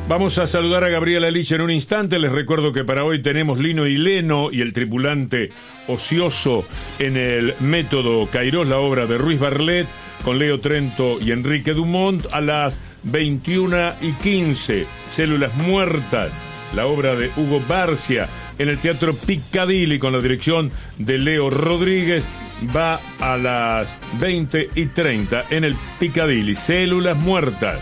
Vamos a saludar a Gabriela Lich en un instante. Les recuerdo que para hoy tenemos Lino y Leno y el tripulante ocioso en el Método Cairós, la obra de Ruiz Barlet, con Leo Trento y Enrique Dumont, a las 21:15. Células Muertas, la obra de Hugo Barcia, en el Teatro Piccadilly, con la dirección de Leo Rodríguez. Va a las 20:30 en el Piccadilly. Células Muertas.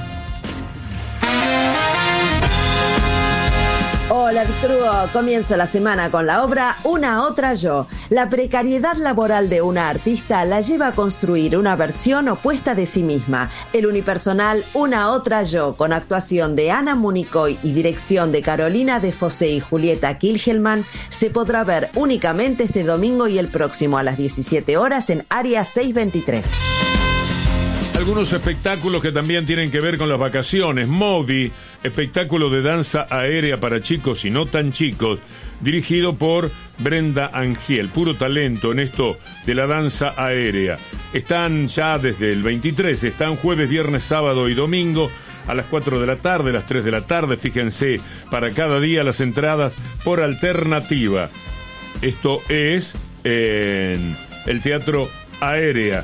Hola, Víctor Hugo. Comienzo la semana con la obra Una Otra Yo. La precariedad laboral de una artista la lleva a construir una versión opuesta de sí misma. El unipersonal Una Otra Yo, con actuación de Ana Municoy y dirección de Carolina de Fossé y Julieta Kilgelman, se podrá ver únicamente este domingo y el próximo a las 17 horas en Área 623. Algunos espectáculos que también tienen que ver con las vacaciones. Moby, espectáculo de danza aérea para chicos y no tan chicos, dirigido por Brenda Angiel. Puro talento en esto de la danza aérea. Están ya desde el 23, están jueves, viernes, sábado y domingo a las 4 de la tarde, las 3 de la tarde. Fíjense, para cada día las entradas por alternativa. Esto es en el Teatro Aérea.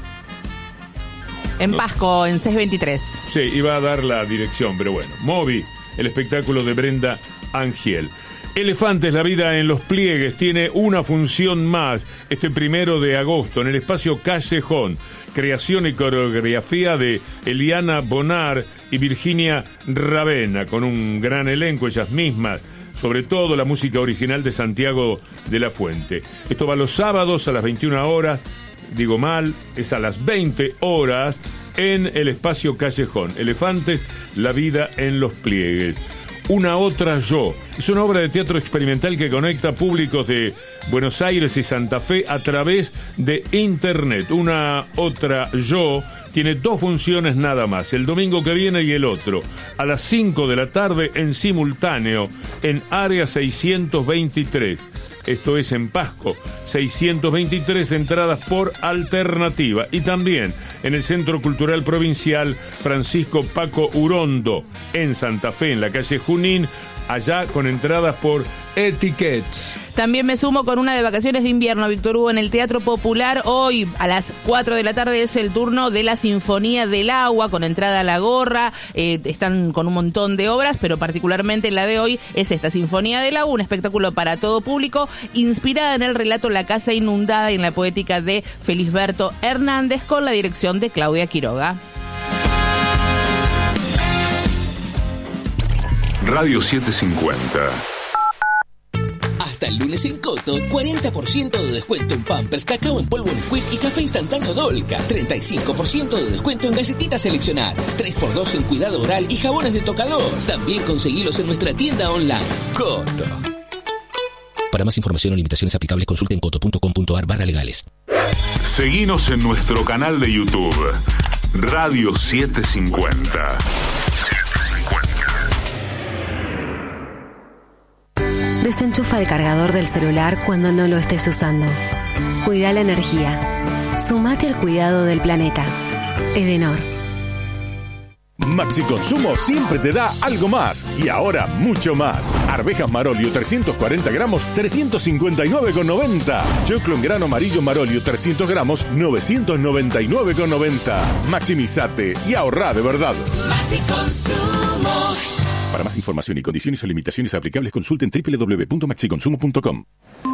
En Pasco, en 623. Sí, iba a dar la dirección, pero bueno. Moby, el espectáculo de Brenda Angiel. Elefantes, la vida en los pliegues, tiene una función más este 1 de agosto en el espacio Callejón. Creación y coreografía de Eliana Bonar y Virginia Ravena, con un gran elenco, ellas mismas. Sobre todo la música original de Santiago de la Fuente. Esto va los sábados a las 21 horas. Digo mal, es a las 20 horas en el espacio Callejón. Elefantes, la vida en los pliegues. Una Otra Yo es una obra de teatro experimental que conecta públicos de Buenos Aires y Santa Fe a través de internet. Una Otra Yo tiene 2 funciones nada más, el domingo que viene y el otro, a las 5 de la tarde en simultáneo en Área 623. Esto es en Pasco, 623 entradas por alternativa. Y también en el Centro Cultural Provincial Francisco Paco Urondo, en Santa Fe, en la calle Junín, allá con entradas por Etiquettes. También me sumo con una de vacaciones de invierno, Víctor Hugo, en el Teatro Popular. Hoy a las 4 de la tarde es el turno de la Sinfonía del Agua, con entrada a la gorra. Están con un montón de obras, pero particularmente la de hoy es esta Sinfonía del Agua, un espectáculo para todo público, inspirada en el relato La Casa Inundada y en la poética de Felisberto Hernández, con la dirección de Claudia Quiroga. Radio 750. Hasta el lunes en Coto, 40% de descuento en Pampers, cacao en polvo Nesquik y café instantáneo Dolca. 35% de descuento en galletitas seleccionadas. 3x2 en cuidado oral y jabones de tocador. También conseguilos en nuestra tienda online. Coto. Para más información o limitaciones aplicables, consulten coto.com.ar/legales. Seguinos en nuestro canal de YouTube, Radio 750. Desenchufa el cargador del celular cuando no lo estés usando. Cuida la energía. Sumate al cuidado del planeta. Edenor. Maxi Consumo siempre te da algo más. Y ahora mucho más. Arvejas Marolio 340 gramos, 359,90. Choclo en grano amarillo Marolio 300 gramos, 999,90. Maximizate y ahorrá de verdad. Maxi Consumo. Para más información y condiciones o limitaciones aplicables, consulten www.maxiconsumo.com.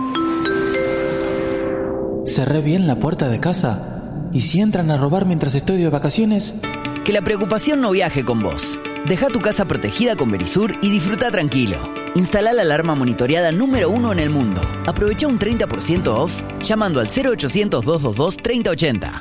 Cerré bien la puerta de casa. ¿Y si entran a robar mientras estoy de vacaciones? Que la preocupación no viaje con vos. Deja tu casa protegida con Verisur y disfruta tranquilo. Instala la alarma monitoreada número 1 en el mundo. Aprovecha un 30% off llamando al 0800-222-3080.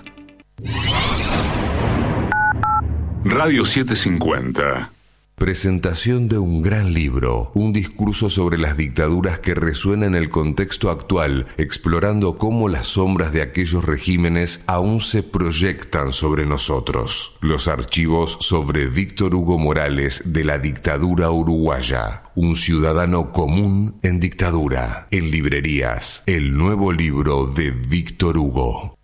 Radio 750. Presentación de un gran libro, un discurso sobre las dictaduras que resuena en el contexto actual, explorando cómo las sombras de aquellos regímenes aún se proyectan sobre nosotros. Los archivos sobre Víctor Hugo Morales de la dictadura uruguaya, un ciudadano común en dictadura. En librerías, el nuevo libro de Víctor Hugo.